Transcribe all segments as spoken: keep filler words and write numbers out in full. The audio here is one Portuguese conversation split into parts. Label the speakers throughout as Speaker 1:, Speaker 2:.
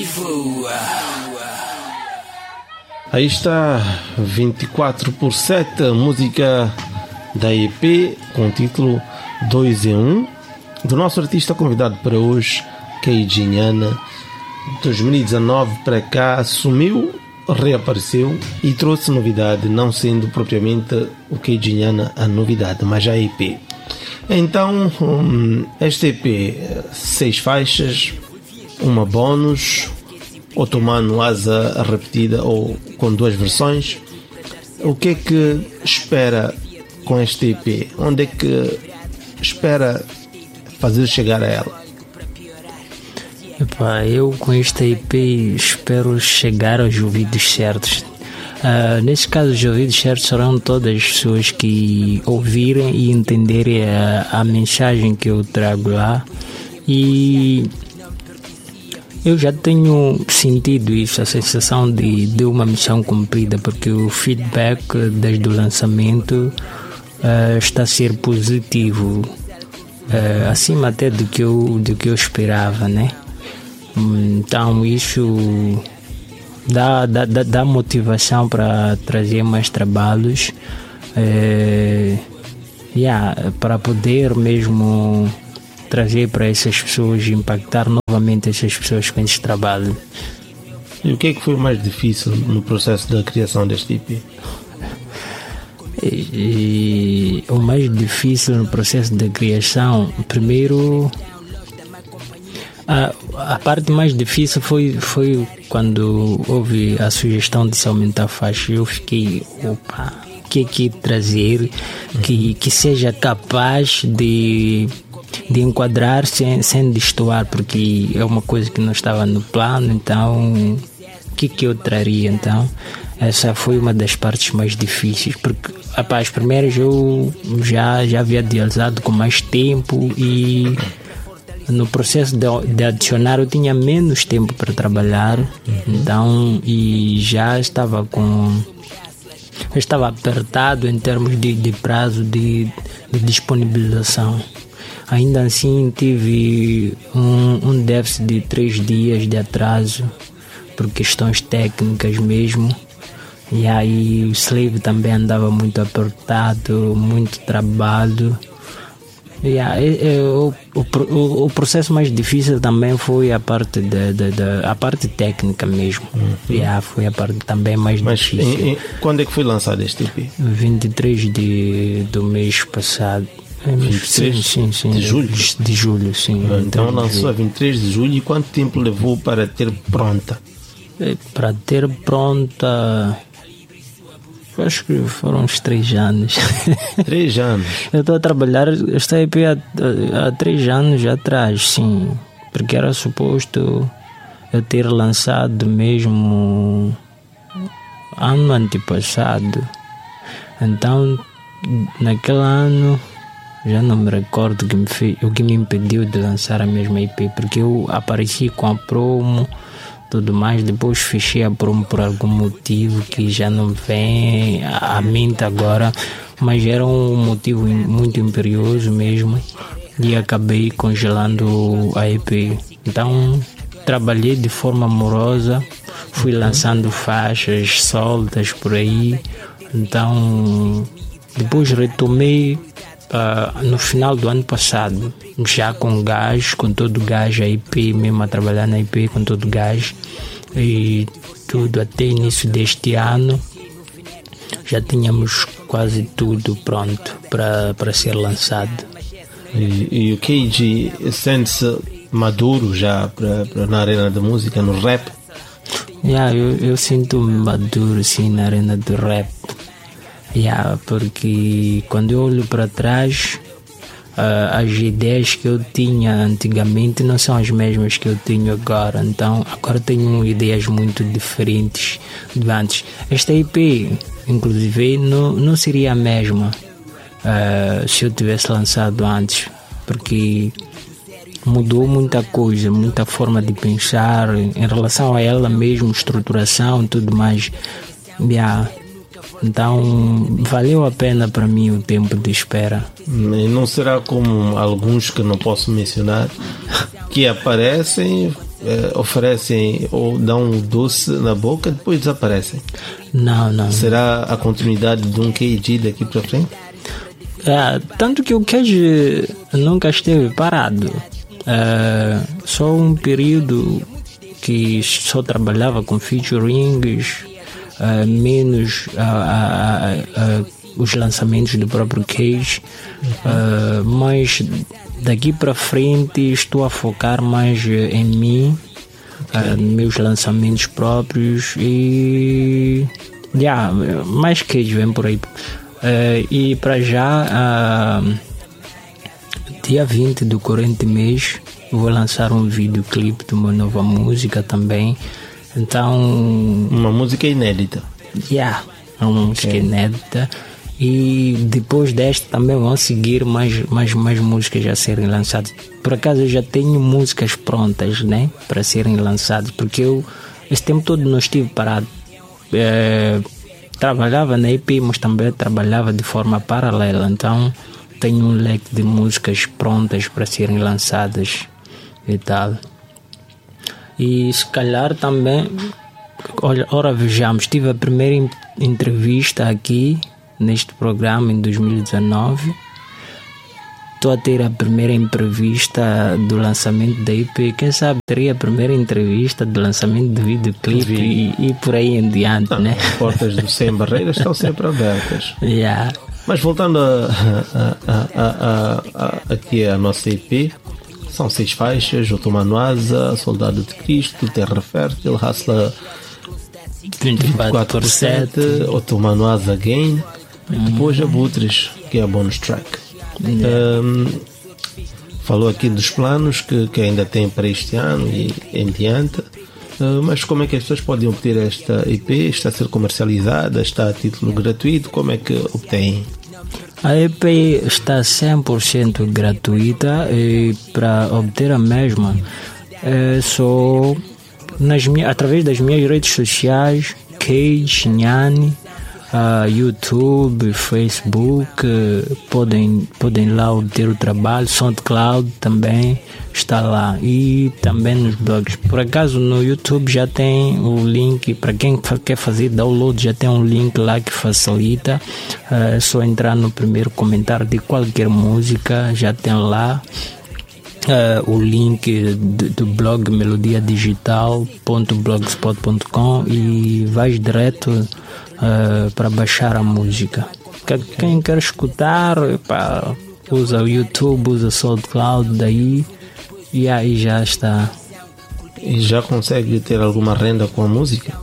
Speaker 1: Aí está vinte e quatro por sete, a música da E P com o título dois em um, do nosso artista convidado para hoje, Keiji Nhana. dois mil e dezanove para cá sumiu, reapareceu e trouxe novidade, não sendo propriamente o Keiji Nhana a novidade, mas a E P. Então, hum, esta E P, seis faixas, uma bônus, otomano asa repetida ou com duas versões. O que é que espera com esta E P? Onde é que espera fazer chegar a ela?
Speaker 2: Epá, eu com esta E P espero chegar aos ouvidos certos. Uh, nesse caso, os ouvidos certos serão todas as pessoas que ouvirem e entenderem a, a mensagem que eu trago lá. E eu já tenho sentido isso, a sensação de, de uma missão cumprida, porque o feedback desde o lançamento uh, está a ser positivo, uh, acima até do que eu, do que eu esperava, né? Então isso dá, dá, dá motivação para trazer mais trabalhos, uh, yeah, para poder mesmo trazer para essas pessoas, impactar novamente essas pessoas com esse trabalho.
Speaker 1: E o que é que foi mais difícil no processo da criação deste E P?
Speaker 2: E, e, o mais difícil no processo da criação, primeiro, a, a parte mais difícil foi, foi quando houve a sugestão de se aumentar a faixa. Eu fiquei, opa, o que é que trazer que, que seja capaz de de enquadrar sem, sem destoar, porque é uma coisa que não estava no plano. Então o que que eu traria? Então essa foi uma das partes mais difíceis, porque rapaz, as primeiras eu já, já havia idealizado com mais tempo e no processo de, de adicionar eu tinha menos tempo para trabalhar, então, e já estava com eu estava apertado em termos de, de prazo de, de disponibilização. Ainda assim tive um, um déficit de três dias de atraso por questões técnicas mesmo. E aí o Slave também andava muito apertado, muito trabalho. E aí, eu, o, o, o processo mais difícil também foi a parte, de, de, de, a parte técnica mesmo. Uhum. E aí, foi a parte também mais
Speaker 1: Mas
Speaker 2: difícil.
Speaker 1: Em, em, quando é que foi lançado este E P?
Speaker 2: vinte e três de, do mês passado.
Speaker 1: vinte e três
Speaker 2: sim, sim, sim,
Speaker 1: de julho?
Speaker 2: De julho, sim.
Speaker 1: Então lançou a vinte e três de julho. E quanto tempo levou para ter pronta?
Speaker 2: Para ter pronta, acho que foram uns três anos.
Speaker 1: Três anos?
Speaker 2: Eu estou a trabalhar esta E P há, há três anos atrás, sim. Porque era suposto eu ter lançado mesmo ano antepassado. Então, naquele ano, já não me recordo que me fez, o que me impediu de lançar a mesma E P, porque eu apareci com a promo, tudo mais, depois fechei a promo por algum motivo que já não vem à mente agora, mas era um motivo muito imperioso mesmo, e acabei congelando a E P. Então trabalhei de forma amorosa, fui lançando faixas soltas por aí. Então depois retomei uh, no final do ano passado, já com gás, com todo o gás, a E P, mesmo a trabalhar na E P com todo o gás e tudo. Até início deste ano já tínhamos quase tudo pronto para para ser lançado.
Speaker 1: E, e o Keiji sente-se maduro já pra, pra, na arena da música, no rap?
Speaker 2: Yeah, eu, eu sinto-me maduro sim na arena do rap. Yeah, porque quando eu olho para trás, uh, as ideias que eu tinha antigamente não são as mesmas que eu tenho agora. Então agora tenho ideias muito diferentes de antes. Esta E P, inclusive, não, não seria a mesma uh, se eu tivesse lançado antes, porque mudou muita coisa, muita forma de pensar em relação a ela mesmo, estruturação, tudo mais. Yeah. Então valeu a pena para mim o tempo de espera.
Speaker 1: E não será como alguns que não posso mencionar, que aparecem, eh, oferecem ou dão um doce na boca e depois desaparecem?
Speaker 2: Não, não.
Speaker 1: Será a continuidade de um K G daqui para frente?
Speaker 2: É, tanto que o K G nunca esteve parado. É, só um período que só trabalhava com featurings, é, menos a, a, a, a, os lançamentos do próprio Cage. Uhum. É, mas daqui para frente estou a focar mais em mim, okay. uh, meus lançamentos próprios e yeah, mais Cage vem por aí. Uh, e para já, uh, dia vinte do corrente mês, vou lançar um videoclipe de uma nova música também. Então,
Speaker 1: uma música inédita.
Speaker 2: Yeah, uma okay. música inédita. E depois desta também vão seguir mais, mais, mais músicas a serem lançadas. Por acaso eu já tenho músicas prontas, né, para serem lançadas, porque eu esse tempo todo não estive parado. É, trabalhava na E P, mas também trabalhava de forma paralela. Então tenho um leque de músicas prontas para serem lançadas e tal. E se calhar também, olha, ora vejamos, tive a primeira entrevista aqui neste programa em dois mil e dezanove. Estou a ter a primeira entrevista do lançamento da E P. Quem sabe teria a primeira entrevista do lançamento do videoclipe e, e por aí em diante. Não, né?
Speaker 1: As portas do Sem Barreiras estão sempre abertas.
Speaker 2: Yeah.
Speaker 1: Mas voltando a, a, a, a, a, aqui à nossa E P, são seis faixas: Otomanuasa, Soldado de Cristo, Terra Fértil, Hustler vinte e quatro por sete, Otomanuasa Again. E depois Abutres, que é a bonus track. Yeah. Um, falou aqui dos planos que, que ainda tem para este ano e em diante. Uh, mas como é que as pessoas podem obter esta E P? Está a ser comercializada? Está a título gratuito? Como é que obtêm?
Speaker 2: A E P está cem por cento gratuita e para obter a mesma é só nas minhas, através das minhas redes sociais, Cage, Nhani, Uh, YouTube, Facebook, uh, podem, podem lá obter o trabalho. SoundCloud também está lá e também nos blogs. Por acaso no YouTube já tem o link para quem quer fazer download, já tem um link lá que facilita. Uh, é só entrar no primeiro comentário de qualquer música, já tem lá Uh, o link do, do blog melodia digital ponto blogspot ponto com e vais direto uh, para baixar a música. Quem quer escutar, pá, usa o YouTube, usa o SoundCloud daí e aí já está.
Speaker 1: E já consegue ter alguma renda com a música?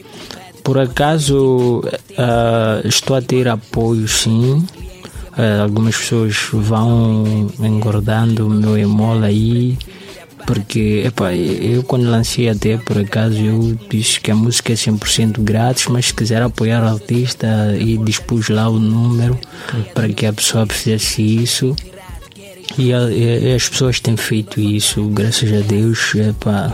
Speaker 2: Por acaso uh, estou a ter apoio, sim. Uh, algumas pessoas vão engordando o meu emola aí, porque epa, eu quando lancei até por acaso eu disse que a música é cem por cento grátis, mas se quiser apoiar o artista e dispus lá o número para que a pessoa fizesse isso e, a, e as pessoas têm feito isso, graças a Deus. Epa,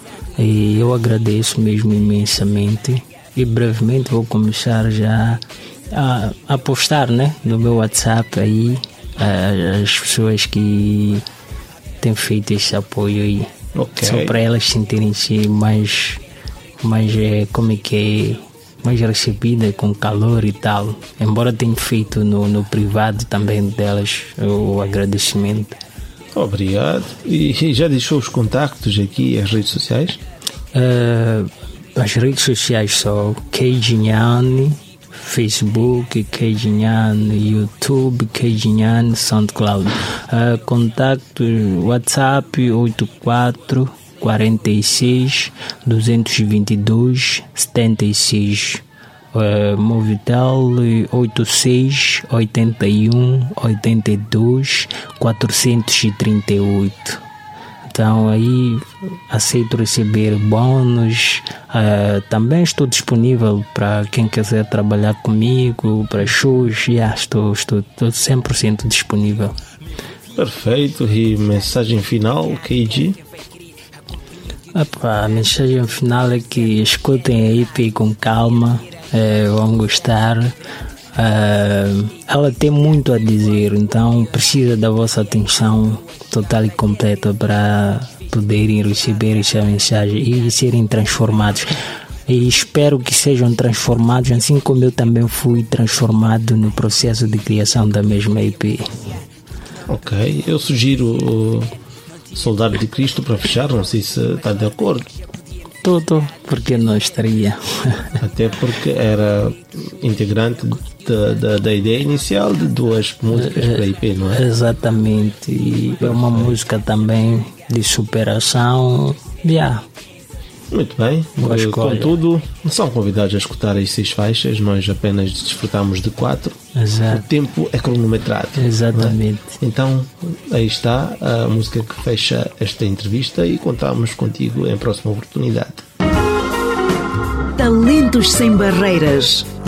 Speaker 2: e eu agradeço mesmo imensamente e brevemente vou começar já a, a postar, né, no meu WhatsApp aí a, as pessoas que têm feito esse apoio aí, okay. Só para elas sentirem-se mais, mais é, como é que é, mais recebida, com calor e tal, embora tenha feito no, no privado também delas o agradecimento.
Speaker 1: Obrigado. E já deixou os contactos aqui, as redes sociais?
Speaker 2: Uh, as redes sociais são Cage Nhani, Facebook, Cage Nhani, YouTube, Cage Nhani, SoundCloud. Uh, contacto WhatsApp oito quatro quatro seis dois dois dois sete seis. Uh, Movitel oito seis oito um oito dois quatrocentos e trinta e oito. Então aí aceito receber bônus. Uh, também estou disponível para quem quiser trabalhar comigo, para shows. Yeah, estou, estou, estou cem por cento disponível.
Speaker 1: Perfeito. E mensagem final, K G?
Speaker 2: Opa, a mensagem final é que escutem a E P com calma, é, vão gostar. Uh, ela tem muito a dizer, então precisa da vossa atenção total e completa para poderem receber essa mensagem e serem transformados. E espero que sejam transformados, assim como eu também fui transformado no processo de criação da mesma E P.
Speaker 1: Ok, eu sugiro o Soldado de Cristo para fechar, não sei se está de acordo.
Speaker 2: Tudo, porque não estaria.
Speaker 1: Até porque era integrante da, da, da ideia inicial de duas músicas para a I P, não é?
Speaker 2: Exatamente, e é uma música também de superação. Yeah.
Speaker 1: Muito bem, contudo, são convidados a escutar as seis faixas, nós apenas desfrutamos de quatro.
Speaker 2: Exato.
Speaker 1: O tempo é cronometrado.
Speaker 2: Exatamente.
Speaker 1: É? Então, aí está a música que fecha esta entrevista e contamos contigo em próxima oportunidade.
Speaker 3: Talentos sem barreiras.